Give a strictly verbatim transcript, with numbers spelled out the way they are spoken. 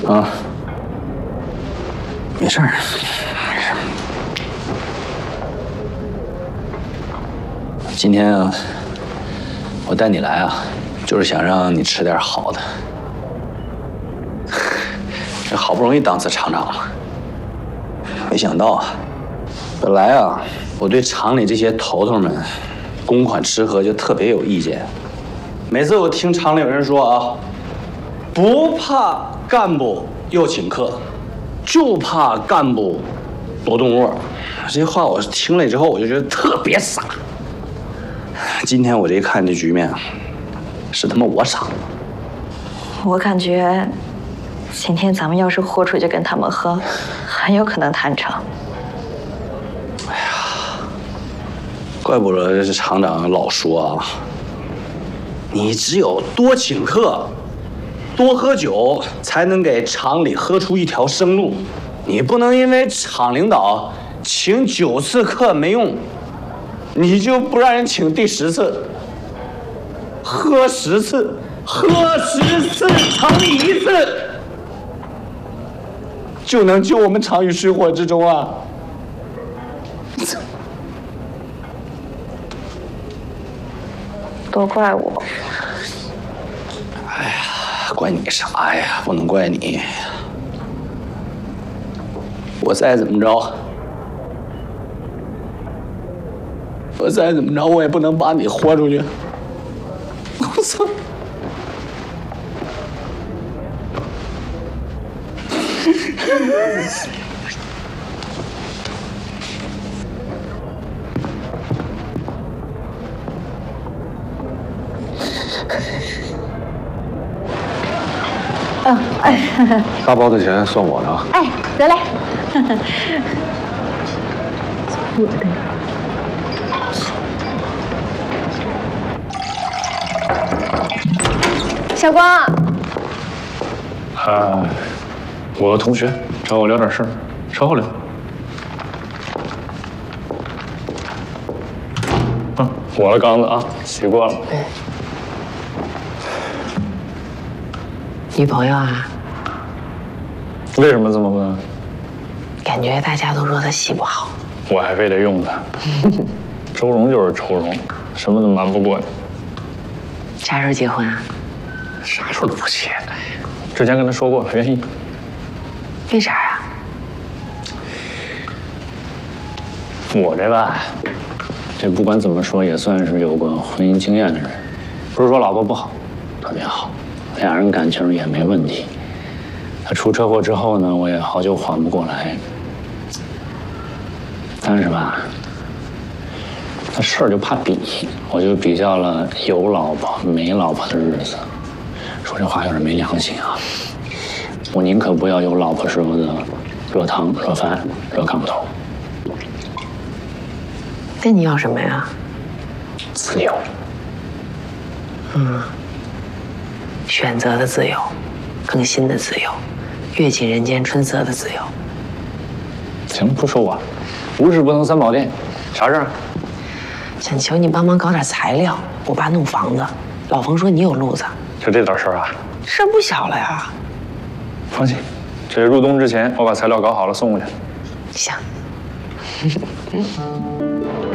啊，没事儿，没事儿。今天啊，我带你来啊，就是想让你吃点好的。这好不容易当次厂长了，没想到啊，本来啊，我对厂里这些头头们公款吃喝就特别有意见。每次我听厂里有人说啊，不怕干部又请客，就怕干部多动窝。这些话我听了之后，我就觉得特别傻。今天我这一看这局面，是他妈我傻。 我感觉，今天咱们要是豁出去跟他们喝，很有可能谈成。 哎呀，怪不得这厂长老说啊，你只有多请客，多喝酒，才能给厂里喝出一条生路。你不能因为厂领导请九次客没用，你就不让人请第十次，喝十次，喝十次乘以一次，就能救我们厂于水火之中啊！ 都怪我。 哎呀，怪你啥呀？不能怪你。我再怎么着，我再怎么着，我也不能把你豁出去。我操！ 嗯，哎， 大包的钱算我的啊！ 哎，得嘞。我的。小光。 啊，我同学找我聊点事儿，稍后聊。啊，我的缸子啊，洗过了。 女朋友啊？ 为什么这么问？ 感觉大家都说她洗不好， 我还非得用她。周荣就是周荣，什么都瞒不过你。 啥时候结婚啊？ 啥时候都不结。之前跟他说过了，愿意。 为啥呀？ 我这吧，这不管怎么说也算是有过婚姻经验的人，不是说老婆不好，特别好。俩人感情也没问题。他出车祸之后呢，我也好久缓不过来。但是吧，他事儿就怕比，我就比较了有老婆没老婆的日子。说这话有点没良心啊！我宁可不要有老婆时候的热汤、热饭、热炕头。 那你要什么呀？ 自由。 嗯。选择的自由，更新的自由，阅尽人间春色的自由。 行，不说我，无事不能三宝殿，啥事儿？ 想求你帮忙搞点材料，我爸弄房子，老冯说你有路子。 就这点事儿啊？ 事儿不小了呀。 放心，这入冬之前我把材料搞好了送过去。 行。